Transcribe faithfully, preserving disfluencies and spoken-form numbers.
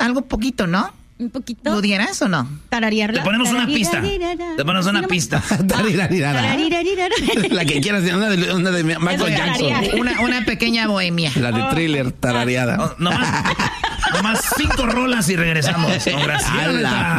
algo poquito, ¿no? Un poquito. ¿Pudieras o no? Tararearla. Te ponemos una pista. Te ponemos una pista. La que quieras, una de, una de Michael Jackson. Una, una pequeña bohemia. La de Thriller, tarareada. Oh, nomás, nomás cinco rolas y regresamos. Con Graciela.